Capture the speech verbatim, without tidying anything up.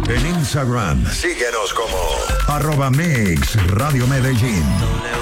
En Instagram, síguenos como arroba Mix Radio Medellín.